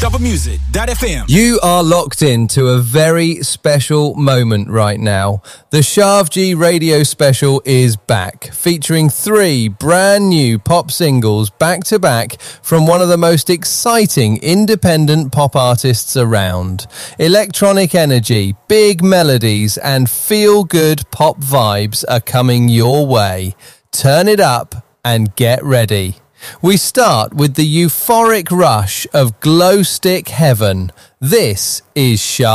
SharpShuffleMusic.fm. You are locked into a very special moment right now. The Shavji radio special is back, featuring 3 brand new pop singles back to back from one of the most exciting independent pop artists around. Electronic energy, big melodies, and feel-good pop vibes are coming your way. Turn it up and get ready. We start with the euphoric rush of Glow Stick Heaven. This is Sharp.